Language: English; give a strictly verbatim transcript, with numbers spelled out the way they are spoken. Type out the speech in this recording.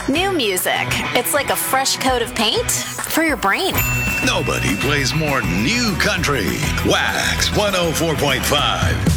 New music. It's like a fresh coat of paint for your brain. Nobody plays more new country. Wax one oh four point five.